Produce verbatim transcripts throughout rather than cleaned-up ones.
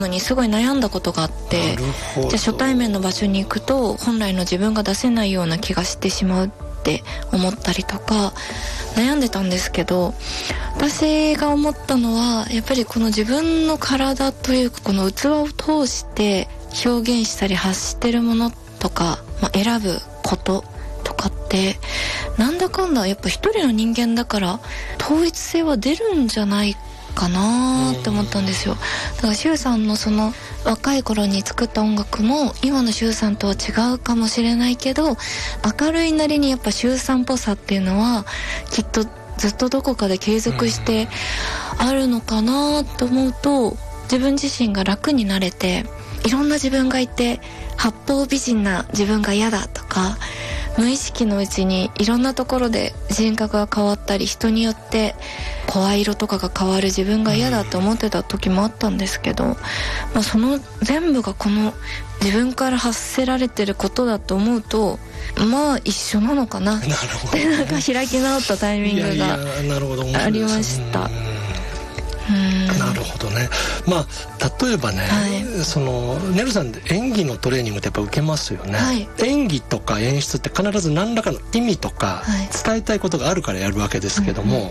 のにすごい悩んだことがあって、じゃあ初対面の場所に行くと本来の自分が出せないような気がしてしまうって思ったりとか悩んでたんですけど、私が思ったのはやっぱりこの自分の体というかこの器を通して表現したり発してるものとか、まあ、選ぶこととかってなんだかんだやっぱ一人の人間だから統一性は出るんじゃないかなって思ったんですよ。だから周さんのその若い頃に作った音楽も今の周さんとは違うかもしれないけど、明るいなりにやっぱ周さんっぽさっていうのはきっとずっとどこかで継続してあるのかなと思うと、自分自身が楽になれて、いろんな自分がいて八方美人な自分が嫌だとか、無意識のうちにいろんなところで人格が変わったり、人によって声色とかが変わる自分が嫌だと思ってた時もあったんですけど、まあ、その全部がこの自分から発せられてることだと思うと、まあ一緒なのかなってなんか開き直ったタイミングがありました。 なるほどね。まあ例えばね、はい、そのネルさんで演技のトレーニングってやっぱ受けますよね、はい、演技とか演出って必ず何らかの意味とか伝えたいことがあるからやるわけですけども、はい、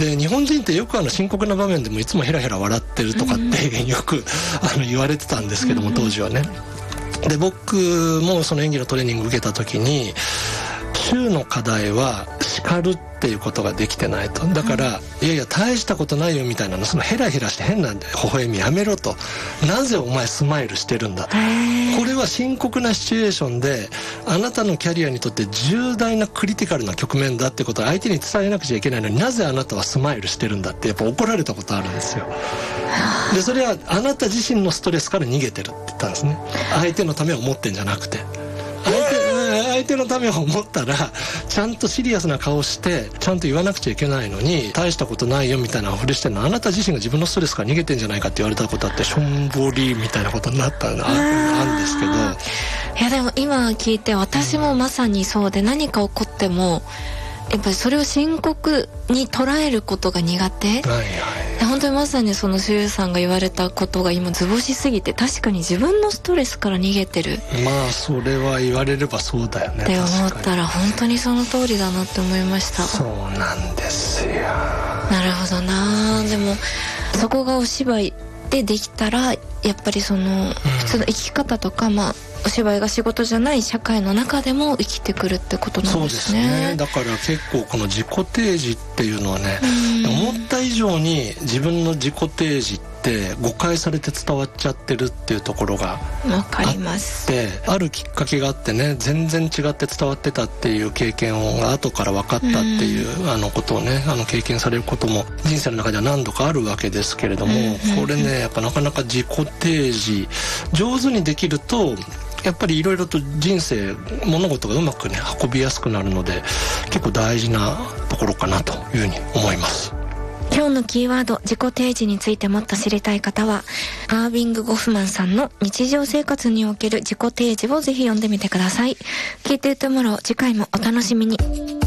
で日本人ってよくあの深刻な場面でもいつもヘラヘラ笑ってるとかってよくあの言われてたんですけども、当時はね。で僕もその演技のトレーニング受けた時に、週の課題は叱るっていうことができてないと。だから、うん、いやいや大したことないよみたいなの、そのヘラヘラして変な微笑みやめろと。なぜお前スマイルしてるんだと。これは深刻なシチュエーションであなたのキャリアにとって重大なクリティカルな局面だってことを相手に伝えなくちゃいけないのに、なぜあなたはスマイルしてるんだってやっぱ怒られたことあるんですよ。でそれはあなた自身のストレスから逃げてるって言ったんですね。相手のためを思ってんじゃなくて、相手相手のためを思ったらちゃんとシリアスな顔してちゃんと言わなくちゃいけないのに、大したことないよみたいなふりしてるのはあなた自身が自分のストレスから逃げてんじゃないかって言われたことあって、しょんぼりみたいなことになったのあるんですけど、 いやでも今聞いて私もまさにそうで、何か起こってもやっぱりそれを深刻に捉えることが苦手、はいはい、本当にまさにその周さんが言われたことが今図星すぎて、確かに自分のストレスから逃げてる。 まあそれは言われればそうだよねって思ったら本当にその通りだなって思いました。 そうなんですよ。 なるほどな。でもそこがお芝居でできたらやっぱりその普通の生き方とか、うん、まあお芝居が仕事じゃない社会の中でも生きてくるってことなんですね。 そうですね。だから結構この自己提示っていうのはね、思った以上に自分の自己提示って誤解されて伝わっちゃってるっていうところがわかります。 であるきっかけがあってね、全然違って伝わってたっていう経験が後から分かったっていうあのことをね、あの経験されることも人生の中では何度かあるわけですけれども、これねやっぱなかなか自己提示上手にできるとやっぱりいろいろと人生物事がうまくね運びやすくなるので、結構大事なところかなというふうに思います。 今日のキーワード、自己提示についてもっと知りたい方はアービング・ゴフマンさんの日常生活における自己提示をぜひ読んでみてください。聞いていてもらおう。次回もお楽しみに。